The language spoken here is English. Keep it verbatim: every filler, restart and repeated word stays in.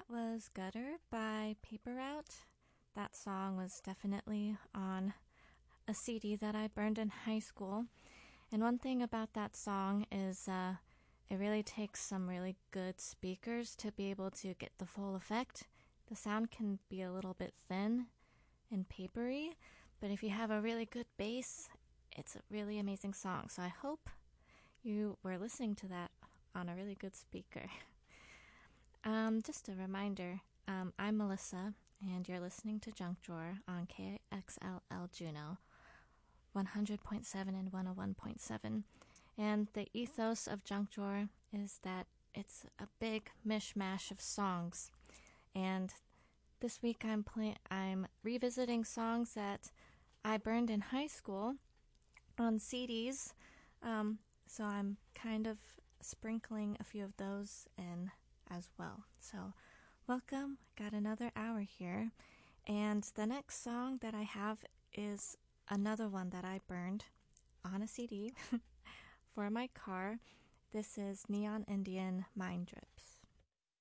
That was Gutter by Paper Route. That song was definitely on a C D that I burned in high school. And one thing about that song is uh, it really takes some really good speakers to be able to get the full effect. The sound can be a little bit thin and papery, but if you have a really good bass, it's a really amazing song. So I hope you were listening to that on a really good speaker. Um, just a reminder, um, I'm Melissa, and you're listening to Junk Drawer on K X L L Juneau, one hundred point seven and one oh one point seven. And the ethos of Junk Drawer is that it's a big mishmash of songs. And this week I'm play- I'm revisiting songs that I burned in high school on C Ds. Um, so I'm kind of sprinkling a few of those in as well. So welcome. Got another hour here. And the next song that I have is another one that I burned on a C D for my car. This is Neon Indian Mind Drips.